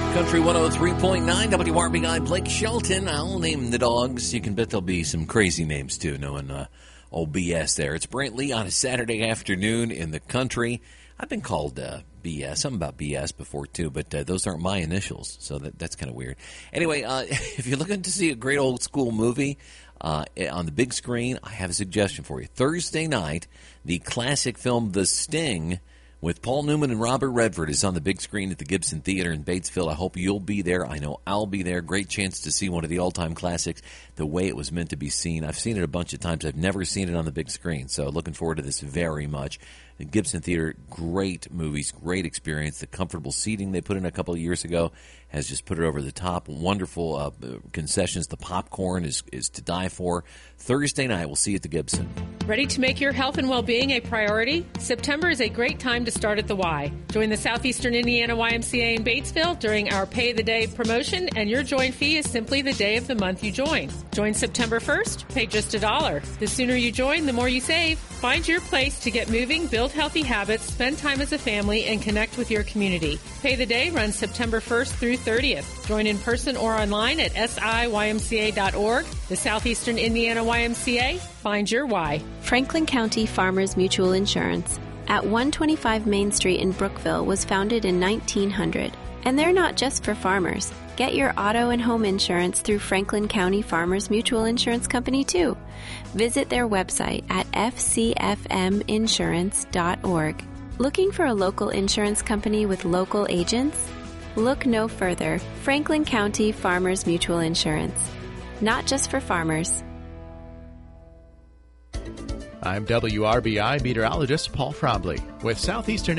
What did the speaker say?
Country 103.9 WRBI, Blake Shelton. I'll name the dogs. You can bet there'll be some crazy names, too, knowing old BS there. It's Brantley on a Saturday afternoon in the country. I've been called BS, something about BS before, too, but those aren't my initials, so that's kind of weird. Anyway, if you're looking to see a great old school movie on the big screen, I have a suggestion for you. Thursday night, the classic film The Sting with Paul Newman and Robert Redford is on the big screen at the Gibson Theater in Batesville. I hope you'll be there. I know I'll be there. Great chance to see one of the all-time classics the way it was meant to be seen. I've seen it a bunch of times. I've never seen it on the big screen, so looking forward to this very much. The Gibson Theater, great movies, great experience. The comfortable seating they put in a couple of years ago has just put it over the top. Wonderful concessions. The popcorn is to die for. Thursday night, we'll see you at the Gibson. Ready to make your health and well-being a priority? September is a great time to start at the Y. Join the Southeastern Indiana YMCA in Batesville during our Pay the Day promotion, and your join fee is simply the day of the month you join. Join September 1st, pay just $1. The sooner you join, the more you save. Find your place to get moving, build healthy habits, spend time as a family, and connect with your community. Pay the Day runs September 1st through 30th. Join in person or online at siymca.org. The Southeastern Indiana YMCA. Find your why. Franklin County Farmers Mutual Insurance at 125 Main Street in Brookville was founded in 1900. And they're not just for farmers. Get your auto and home insurance through Franklin County Farmers Mutual Insurance Company, too. Visit their website at fcfminsurance.org. Looking for a local insurance company with local agents? Look no further. Franklin County Farmers Mutual Insurance. Not just for farmers. I'm WRBI meteorologist Paul Frobley with Southeastern